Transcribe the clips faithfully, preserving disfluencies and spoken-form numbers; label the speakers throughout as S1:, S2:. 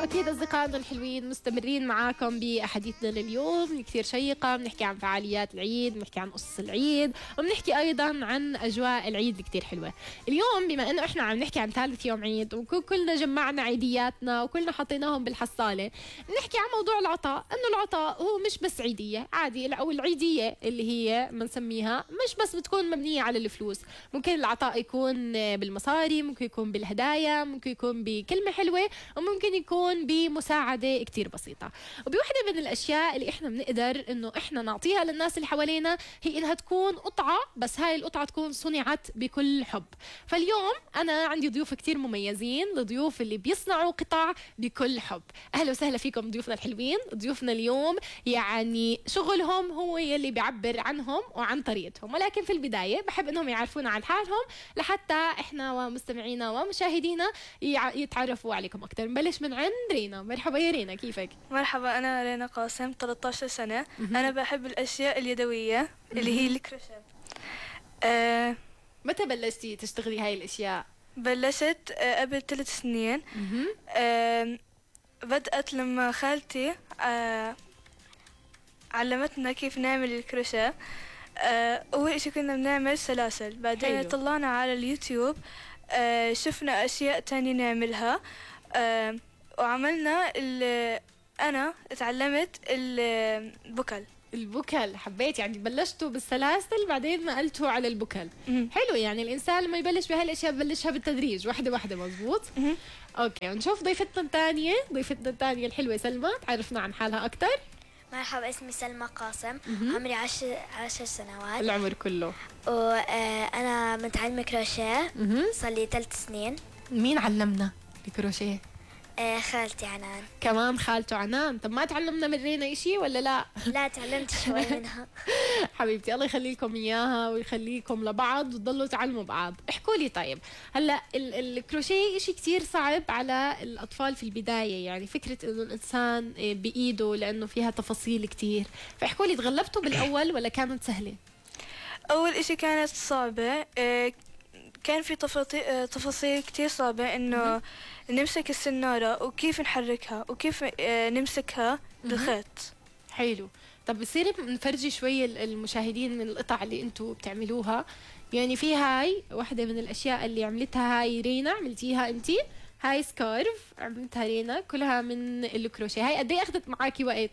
S1: وأكيد أصدقائنا الحلوين مستمرين معاكم بأحاديثنا لليوم كثير شيقة. بنحكي عن فعاليات العيد، بنحكي عن قصص العيد، وبنحكي أيضا عن أجواء العيد كثير حلوة. اليوم بما أنه إحنا عم نحكي عن ثالث يوم عيد وكلنا جمعنا عيدياتنا وكلنا حطيناهم بالحصالة، بنحكي عن موضوع العطاء. أنه العطاء هو مش بس عيدية عادي، أو العيدية اللي هي بنسميها مش بس بتكون مبنية على الفلوس. ممكن العطاء يكون بالمصاري، ممكن يكون بالهدايا، ممكن يكون بكلمة حلوة، وممكن يكون بمساعدة كتير بسيطة. وبوحدة من الأشياء اللي إحنا بنقدر إنه إحنا نعطيها للناس اللي حوالينا هي إنها تكون قطعة، بس هاي القطعة تكون صنعت بكل حب. فاليوم أنا عندي ضيوف كتير مميزين، الضيوف اللي بيصنعوا قطع بكل حب. أهلا وسهلا فيكم ضيوفنا الحلوين. ضيوفنا اليوم يعني شغلهم هو يلي بيعبر عنهم وعن طريقتهم، ولكن في البداية بحب إنهم يعرفونا عن حالهم لحتى إحنا ومستمعينا ومشاهدينا يتعرفوا عليكم أكتر. نبلش من عند رينا. مرحبا يا رينا، كيفك؟
S2: مرحبا، أنا رينا قاسم، ثلاثة عشر سنة. أنا بحب الأشياء اليدوية اللي هي الكروشيه. أه
S1: متى بلشتي تشتغلي هاي الأشياء؟
S2: بلشت أه قبل ثلاث سنين. أه بدأت لما خالتي أه علمتنا كيف نعمل الكروشيه. أه أول إشي كنا بنعمل سلاسل، بعدين حلو. طلعنا على اليوتيوب، أه شفنا أشياء تانية نعملها، أه وعملنا اللي أنا اتعلمت البكل.
S1: البكل حبيت، يعني بلشتوا بالسلاسل بعدين نقلتوا على البكل. حلو، يعني الإنسان لما يبلش بهالأشياء ببلشها بالتدريج واحدة واحدة. مزبوط. أوكي، ونشوف ضيفتنا الثانية. ضيفتنا الثانية الحلوة سلمى، تعرفنا عن حالها أكتر.
S3: مرحبا، اسمي سلمى قاسم، عمري عشر عشر سنوات.
S1: العمر كله.
S3: وأنا متعلمة كروشيه صار لي ثلاث سنين.
S1: مين علمنا الكروشيه؟
S3: آه خالتي عنان.
S1: كمان خالته عنان. طب ما تعلمنا من رينا إشي ولا لا؟
S3: لا، تعلمت شوي منها.
S1: حبيبتي الله يخلي لكم إياها ويخليكم لبعض وتضلوا تعلموا بعض. احكوا لي طيب، هلا الكروشيه إشي كتير صعب على الأطفال في البداية، يعني فكرة إنه الإنسان بإيده لأنه فيها تفاصيل كتير، فاحكوا لي تغلبتوا بالأول ولا كانت سهلة؟
S2: أول إشي كانت صعبة، كان في تفاصيل كتير صعبة، إنه نمسك السنارة وكيف نحركها وكيف نمسكها بالخيط.
S1: حلو. طب بصير نفرجي شوي المشاهدين من القطع اللي انتوا بتعملوها. يعني في هاي واحدة من الأشياء اللي عملتها هاي رينا، عملتيها انتي. هاي سكارف عملتها رينا، كلها من الكروشيه. هاي قد ايه أخذت معاكي وقت؟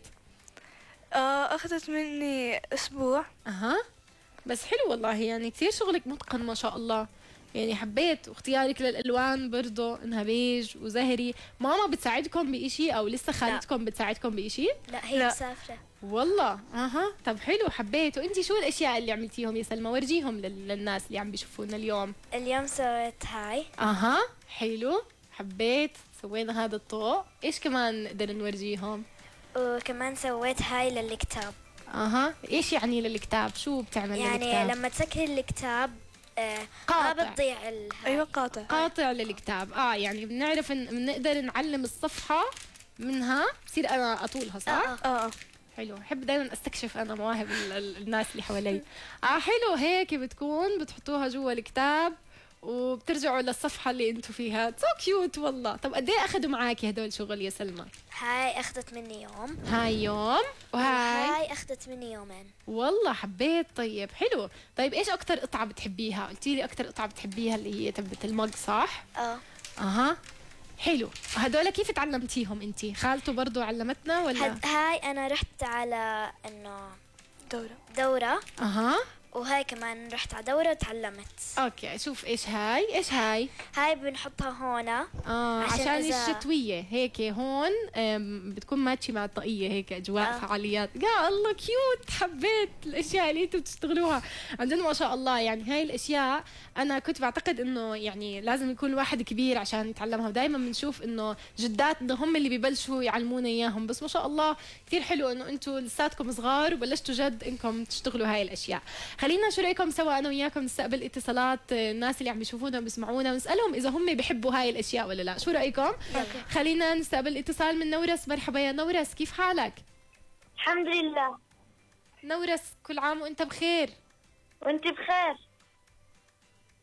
S2: آه أخذت مني أسبوع.
S1: أها، بس حلو والله، يعني كثير شغلك متقن ما شاء الله. يعني حبيت واختيارك للألوان برضو، إنها بيج وزهري. ماما بتساعدكم بإشي أو لسه خالتكم بتساعدكم بإشي؟
S3: لا، هي مسافرة.
S1: والله أها. طب حلو، حبيت. وإنتي شو الأشياء اللي عملتيهم يا سلمى؟ ورجيهم للناس اللي عم بيشوفونا اليوم.
S3: اليوم سويت هاي.
S1: أها حلو، حبيت. سوينا هذا الطوق. إيش كمان نقدر نورجيهم؟
S3: وكمان سويت هاي للكتاب.
S1: أها، إيش يعني للكتاب؟ شو بتعمل
S3: يعني
S1: للكتاب؟
S3: يعني لما تسكر الكتاب آه ما بتضيع ال...
S2: أيوة، قاطع
S1: قاطع للكتاب. آه يعني بنعرف إن بنقدر نعلم الصفحة منها، بصير أنا أطولها صح؟
S3: آه
S2: آه, آه.
S1: حلو، بحب دايما استكشف انا مواهب الناس اللي حوالي. اه حلو، هيك بتكون بتحطوها جوا الكتاب وبترجعوا للصفحة اللي انتوا فيها. سو كيوت والله. طب قد ايه اخذوا معاكي هدول الشغل يا سلمى؟
S3: هاي اخذت مني يوم.
S1: هاي يوم، وهاي
S3: هاي اخذت مني يومين.
S1: والله حبيت. طيب حلو. طيب ايش اكتر قطعة بتحبيها؟ قلتي لي اكتر قطعة بتحبيها اللي هي تبت المج صح؟
S3: اه
S1: اها حلو. هدول كيف تعلمتيهم انتي؟ خالته برضو علمتنا ولا؟
S3: هاي انا رحت على انه
S2: دورة
S3: دورة.
S1: اها،
S3: وهاي كمان رحت على دورة وتعلمت.
S1: اوكي، شوف ايش هاي. ايش هاي؟
S3: هاي بنحطها هون
S1: اه عشان, عشان الشتوية هيك هون بتكون ماتشي مع الطاقية هيك اجواء آه. فعاليات. يا الله كيوت، حبيت الاشياء اللي انتم بتشتغلوها عن جد ما شاء الله. يعني هاي الاشياء انا كنت بعتقد انه يعني لازم يكون الواحد كبير عشان يتعلمها، ودائما بنشوف انه جداتنا هم اللي ببلشوا يعلمونا اياهم، بس ما شاء الله كثير حلو انه انتم لساتكم صغار وبلشتوا جد انكم تشتغلوا هاي الاشياء. خلينا شو رايكم سوا انا وياكم نستقبل اتصالات الناس اللي عم بيشوفونا وبيسمعونا ونسالهم اذا هم بيحبوا هاي الاشياء ولا لا. شو رايكم؟ خلينا نستقبل اتصال من نورس. مرحبا يا نورس، كيف حالك؟
S4: الحمد لله.
S1: نورس كل عام وانت بخير.
S4: وانت بخير.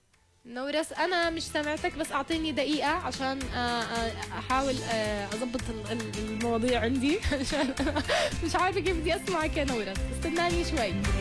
S1: نورس أنا مش سامعتك، بس أعطيني دقيقة عشان أحاول أضبط المواضيع عندي عشان مش عارفة كيف بدي أسمعك يا نورس، استناني شوي.